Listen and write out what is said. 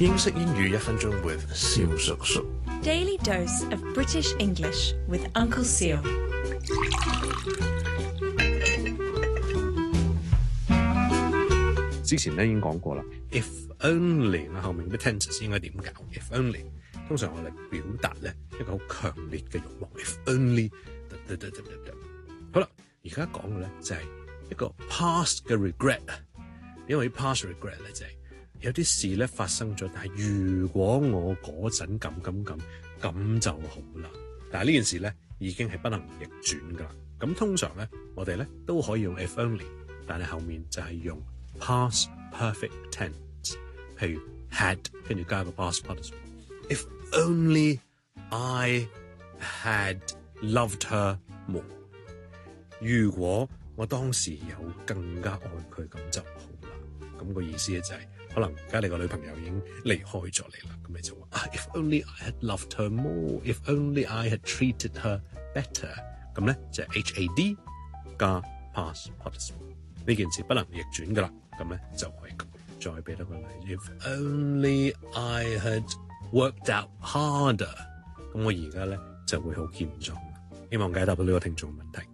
英式英語1分鐘 with 蕭叔叔。 Daily dose of British English with Uncle Seal. 之前咧已經講過啦 ，if only 後面嘅 tenses 應該點搞 ？if only 通常我哋表達咧一個好強烈嘅慾望 ，if only 好啦，而家講嘅咧就係一個 past 嘅 regret 啊，因為 past regret 咧就係有啲事咧發生咗，但係如果我嗰陣咁就好啦。但係呢件事咧已經係不能逆轉㗎啦。咁通常咧我哋咧都可以用 if only， 但係後面就係用 past perfect tense， 譬如 had 跟住加個 past participle。If only I had loved her more。如果我當時有更加愛佢咁就好啦。咁個意思咧就係可能而家你個女朋友已經離開咗你啦，咁你就話If only I had loved her more. If only I had treated her better。咁咧就係 had 加 past participle。呢件事不能逆轉噶啦，咁咧就係咁。再俾多個例子 If only I had worked out harder。咁我而家咧就會好健壯。希望解答到呢個聽眾問題。